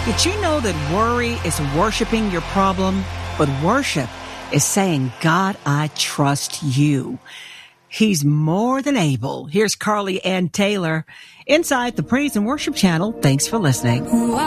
Did you know that worry is worshiping your problem? But worship is saying, God, I trust you. He's more than able. Here's Carly Ann Taylor inside the Praise and Worship Channel. Thanks for listening.